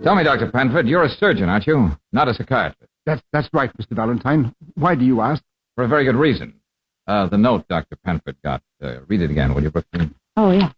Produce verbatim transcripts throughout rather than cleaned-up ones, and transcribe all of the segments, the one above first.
Tell me, Doctor Penford, you're a surgeon, aren't you? Not a psychiatrist. That's, that's right, Mister Valentine. Why do you ask? For a very good reason. Uh, the note Doctor Penford got. Uh, read it again, will you, Brooklyn? Oh, yeah.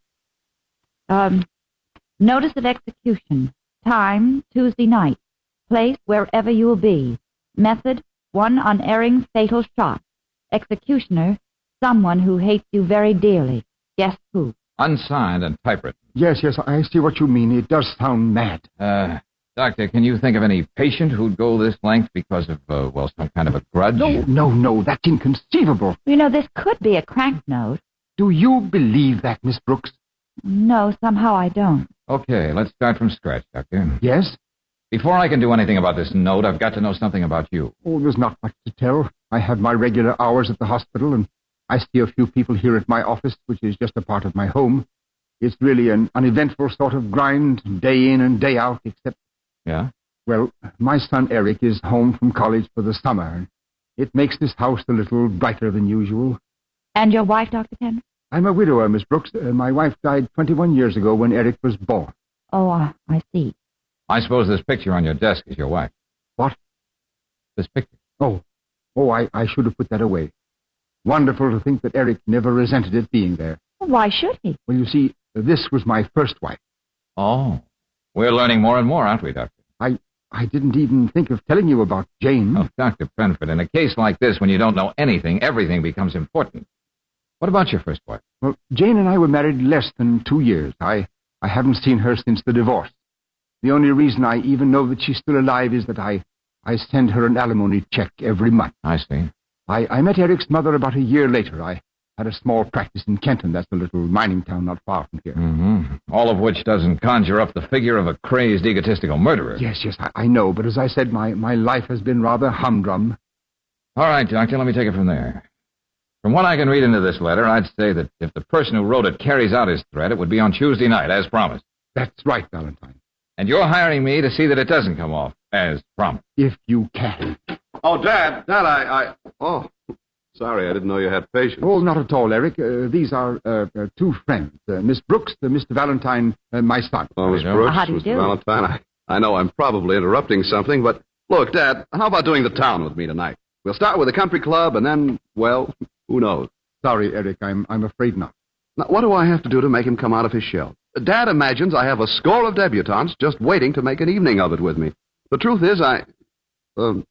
Um, notice of execution. Time, Tuesday night. Place, wherever you will be. Method, one unerring fatal shot. Executioner, someone who hates you very dearly. Guess who? Unsigned and typewritten. Yes, yes, I see what you mean. It does sound mad. Uh, Doctor, can you think of any patient who'd go this length because of, uh, well, some kind of a grudge? No, no, no, that's inconceivable. You know, this could be a crank note. Do you believe that, Miss Brooks? No, somehow I don't. Okay, let's start from scratch, Doctor. Yes? Before I can do anything about this note, I've got to know something about you. Oh, there's not much to tell. I have my regular hours at the hospital, and I see a few people here at my office, which is just a part of my home. It's really an uneventful sort of grind, day in and day out, except... Yeah? Well, my son Eric is home from college for the summer, and it makes this house a little brighter than usual. And your wife, Doctor Penford? I'm a widower, Miss Brooks. Uh, my wife died twenty-one years ago when Eric was born. Oh, uh, I see. I suppose this picture on your desk is your wife. What? This picture. Oh, oh, I, I should have put that away. Wonderful to think that Eric never resented it being there. Why should he? Well, you see, this was my first wife. Oh. We're learning more and more, aren't we, Doctor? I, I didn't even think of telling you about Jane. Oh, Doctor Penford, in a case like this, when you don't know anything, everything becomes important. What about your first wife? Well, Jane and I were married less than two years. I, I haven't seen her since the divorce. The only reason I even know that she's still alive is that I, I send her an alimony check every month. I see. I, I met Eric's mother about a year later. I had a small practice in Kenton. That's a little mining town not far from here. Mm-hmm. All of which doesn't conjure up the figure of a crazed, egotistical murderer. Yes, yes, I, I know. But as I said, my, my life has been rather humdrum. All right, Doctor, let me take it from there. From what I can read into this letter, I'd say that if the person who wrote it carries out his threat, it would be on Tuesday night, as promised. That's right, Valentine. And you're hiring me to see that it doesn't come off, as promised. If you can. Oh, Dad, Dad, I, I... Oh, sorry, I didn't know you had patience. Oh, not at all, Eric. Uh, these are uh, uh, two friends. Uh, Miss Brooks, uh, Mister Valentine, uh, my son. Oh, Miss How do you do? Brooks, How do you Mister do? Valentine, I, I know I'm probably interrupting something, but look, Dad, how about doing the town with me tonight? We'll start with the country club, and then, well, who knows? Sorry, Eric, I'm, I'm afraid not. Now, what do I have to do to make him come out of his shell? Dad imagines I have a score of debutantes just waiting to make an evening of it with me. The truth is, I... Um,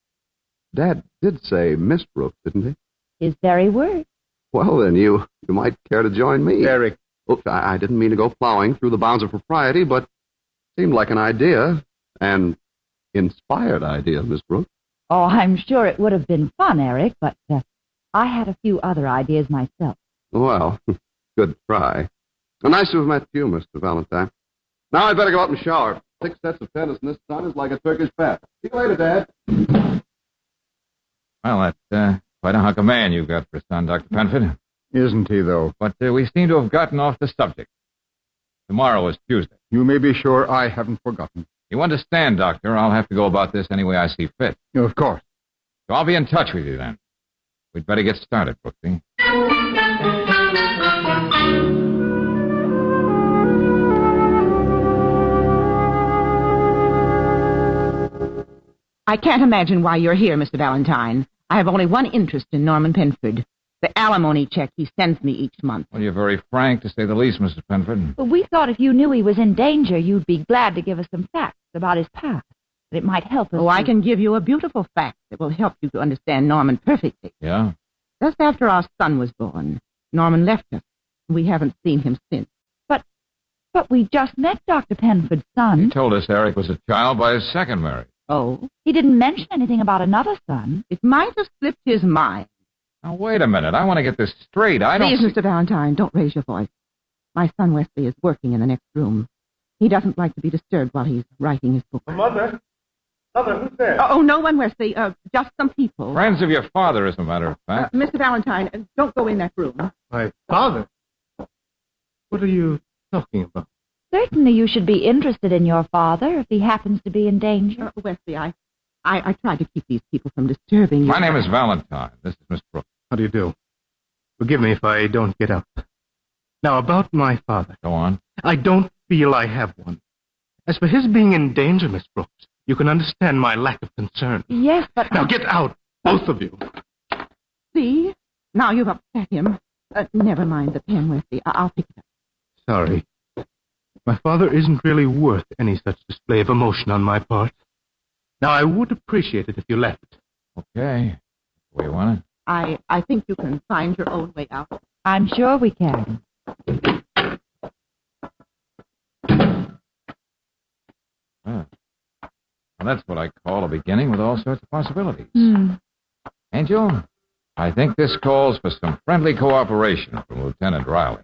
Dad did say Miss Brooks, didn't he? His very word. Well, then you, you might care to join me. Eric. Look, I, I didn't mean to go plowing through the bounds of propriety, but it seemed like an idea, an inspired idea, Miss Brooks. Oh, I'm sure it would have been fun, Eric, but uh, I had a few other ideas myself. Well, good try. Well, nice to have met you, Mister Valentine. Now I'd better go out and shower. Six sets of tennis in this sun is like a Turkish bath. See you later, Dad. Well, that's uh, quite a hunk of man you've got for a son, Doctor Penford. Isn't he, though? But uh, we seem to have gotten off the subject. Tomorrow is Tuesday. You may be sure I haven't forgotten. You understand, Doctor, I'll have to go about this any way I see fit. Of course. So I'll be in touch with you then. We'd better get started, Brooksy. I can't imagine why you're here, Mister Valentine. I have only one interest in Norman Penford. The alimony check he sends me each month. Well, you're very frank, to say the least, Missus Penford. But we thought if you knew he was in danger, you'd be glad to give us some facts about his past. That it might help us. Oh, I to... can give you a beautiful fact that will help you to understand Norman perfectly. Yeah? Just after our son was born, Norman left us. We haven't seen him since. But, but we just met Doctor Penford's son. He told us Eric was a child by his second marriage. Oh? He didn't mention anything about another son. It might have slipped his mind. Now, wait a minute. I want to get this straight. I don't... Please, see- Mister Valentine, don't raise your voice. My son Wesley is working in the next room. He doesn't like to be disturbed while he's writing his book. Mother? Mother, who's there? Oh, no one, Wesley. Uh, just some people. Friends of your father, as a matter of Uh, fact. Mister Valentine, uh, don't go in that room. My father? What are you talking about? Certainly you should be interested in your father if he happens to be in danger. Uh, Wesley, I, I, I tried to keep these people from disturbing you. My name is Valentine. This is Miss Brooks. How do you do? Forgive me if I don't get up. Now, about my father. Go on. I don't feel I have one. As for his being in danger, Miss Brooks, you can understand my lack of concern. Yes, but... Now get out, both of you. See? Now you've upset him. Uh, never mind the pen, Wesley. I- I'll pick it up. Sorry. My father isn't really worth any such display of emotion on my part. Now, I would appreciate it if you left. Okay. We want it. I, I think you can find your own way out. I'm sure we can. Ah. Well, that's what I call a beginning with all sorts of possibilities. Hmm. Angel, I think this calls for some friendly cooperation from Lieutenant Riley.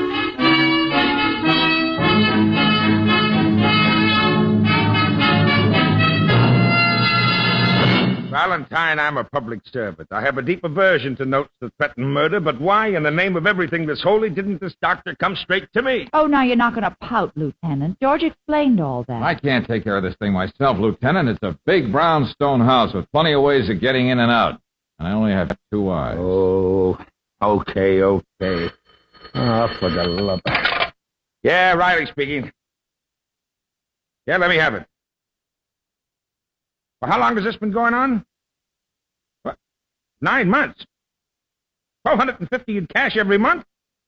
Valentine, I'm a public servant. I have a deep aversion to notes that threaten murder, but why, in the name of everything that's holy, didn't this doctor come straight to me? Oh, now you're not going to pout, Lieutenant. George explained all that. I can't take care of this thing myself, Lieutenant. It's a big brownstone house with plenty of ways of getting in and out. And I only have two eyes. Oh, okay, okay. Oh, for the love... Yeah, Riley speaking. Yeah, let me have it. Well, how long has this been going on? What? Nine months. twelve fifty in cash every month?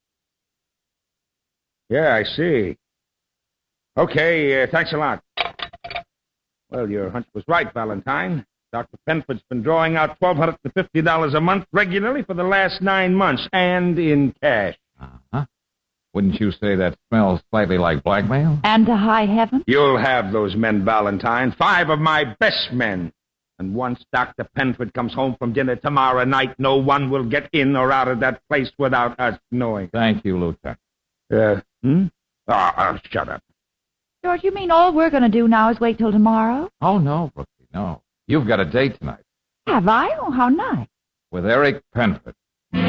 Yeah, I see. Okay, uh, thanks a lot. Well, your hunch was right, Valentine. Doctor Penford's been drawing out twelve fifty dollars a month regularly for the last nine months, and in cash. Uh-huh. Wouldn't you say that smells slightly like blackmail? And to high heaven? You'll have those men, Valentine. Five of my best men. And once Doctor Penford comes home from dinner tomorrow night, no one will get in or out of that place without us knowing. Thank you, Lieutenant. Uh, hmm? Oh, oh, shut up. George, you mean all we're going to do now is wait till tomorrow? Oh, no, Brooksy, no. You've got a date tonight Have I? Oh, how nice. with Eric Penford.